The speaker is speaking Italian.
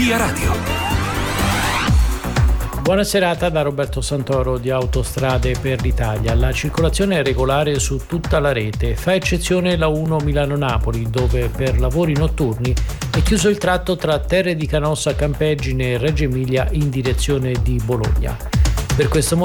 Via Radio. Buona serata da Roberto Santoro di Autostrade per l'Italia. La circolazione è regolare su tutta la rete, fa eccezione la 1 Milano-Napoli, dove per lavori notturni è chiuso il tratto tra Terre di Canossa, Campeggine e Reggio Emilia in direzione di Bologna. Per questo